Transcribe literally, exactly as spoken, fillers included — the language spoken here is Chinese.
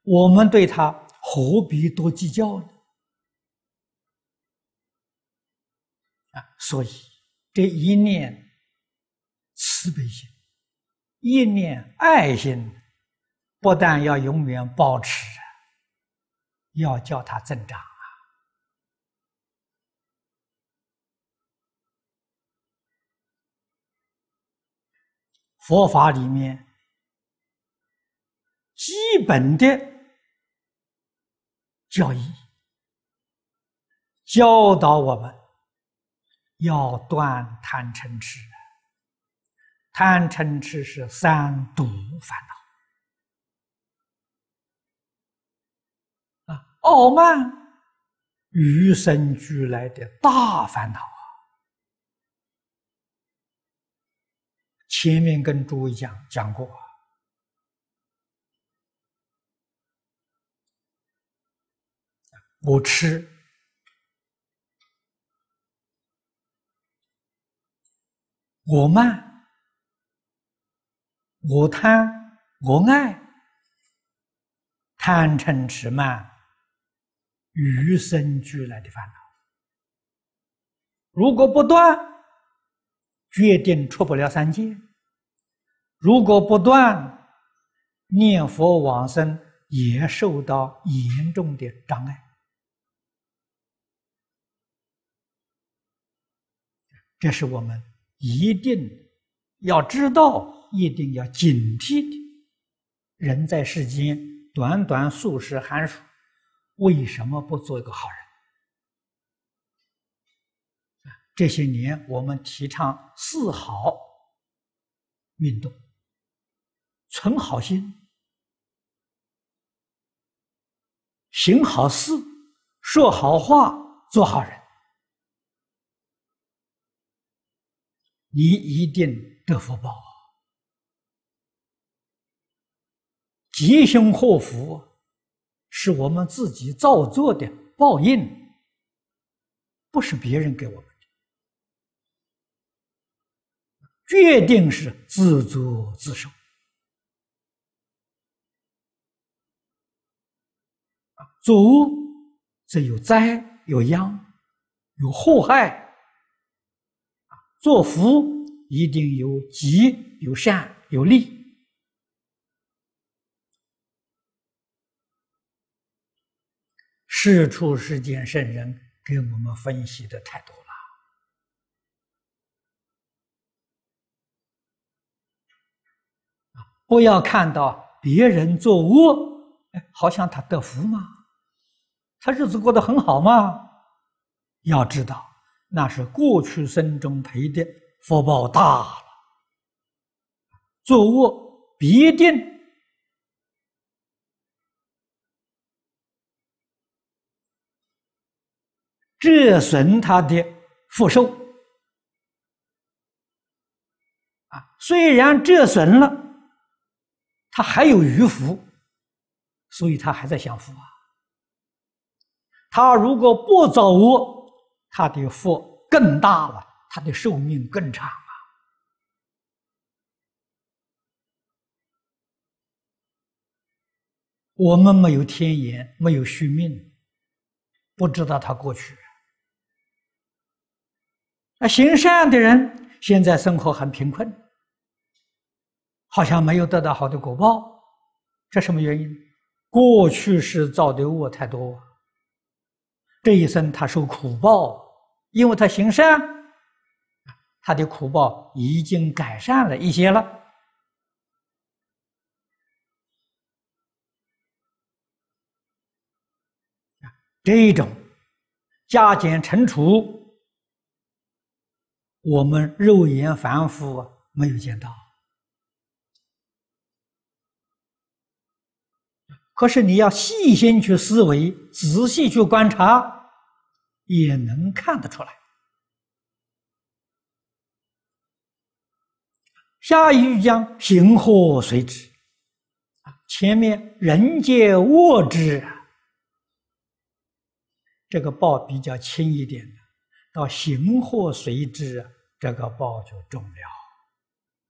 我们对他何必多计较呢？啊，所以这一念慈悲心，一念爱心，不但要永远保持，要叫它增长。佛法里面基本的教义，教导我们要断贪嗔痴。贪嗔痴是三毒烦恼啊，傲慢与生俱来的大烦恼。前面跟诸位讲讲过，我吃，我慢，我贪，我爱，贪嗔痴慢，与生俱来的烦恼。如果不断，决定出不了三界。如果不断，念佛往生也受到严重的障碍。这是我们一定要知道，一定要警惕的。人在世间短短数十寒暑，为什么不做一个好人？这些年我们提倡四好运动，存好心，行好事，说好话，做好人，你一定得福报。吉凶祸福是我们自己造作的报应，不是别人给我们的，决定是自作自受。作恶则有灾有殃有祸害，作福一定有吉有善有利。世出世间圣人给我们分析的太多了。不要看到别人作恶，好像他得福吗？他日子过得很好吗？要知道，那是过去生中培的福报大了。作恶必定折损他的福寿啊！虽然折损了，他还有余福，所以他还在享福啊。他如果不造恶，他的福更大了，他的寿命更长啊。我们没有天眼，没有续命，不知道他过去。那行善的人现在生活很贫困，好像没有得到好的果报，这什么原因？过去是造的恶太多，这一生他受苦报，因为他行善，他的苦报已经改善了一些了。这一种加减乘除，我们肉眼凡夫没有见到，可是你要细心去思维，仔细去观察，也能看得出来。下一句讲行祸随之，前面人皆恶之，这个报比较轻一点的，到行祸随之，这个报就重了。